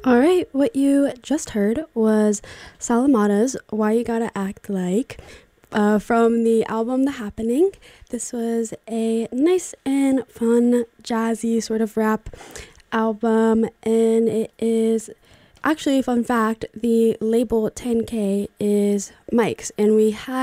All right, what you just heard was Salamata's Why You Gotta Act Like from the album The Happening. This was a nice and fun, jazzy sort of rap album, and it is actually, fun fact, the label 10K is Mike's, and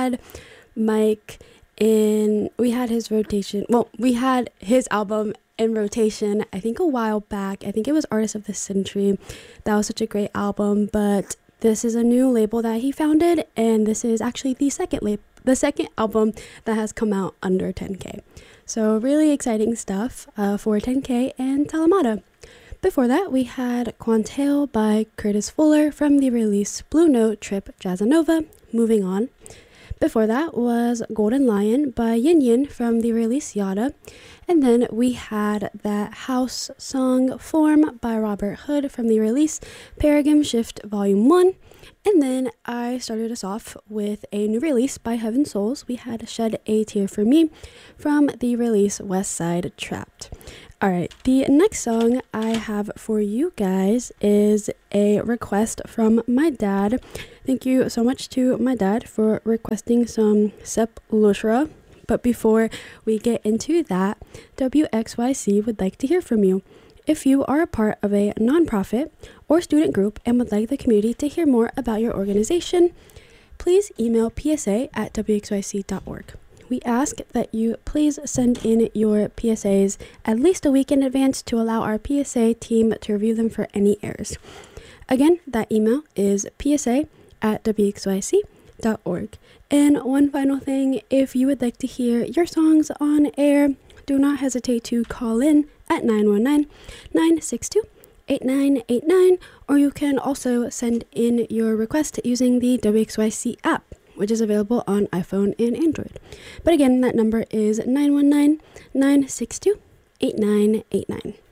we had his rotation. Well, we had his album in rotation, I think a while back. I think it was Artist of the Century. That was such a great album, but this is a new label that he founded, and this is actually the second album that has come out under 10K. So really exciting stuff for 10K and Talamata. Before that, we had Quantale by Curtis Fuller from the release Blue Note Trip Jazzanova. Moving on. Before that was Golden Lion by Yin Yin from the release Yada. And then we had that house song Form by Robert Hood from the release Paradigm Shift Volume 1. And then I started us off with a new release by Heaven Souls. We had Shed a Tear for Me from the release West Side Trapped. Alright, the next song I have for you guys is a request from my dad. Thank you so much to my dad for requesting some Sepp Lushra. But before we get into that, WXYC would like to hear from you. If you are a part of a nonprofit or student group and would like the community to hear more about your organization, please email psa@wxyc.org. We ask that you please send in your PSAs at least a week in advance to allow our PSA team to review them for any errors. Again, that email is psa@wxyc.org. And one final thing, if you would like to hear your songs on air, do not hesitate to call in at 919-962-8989, or you can also send in your request using the WXYC app, which is available on iPhone and Android. But again, that number is 919-962-8989.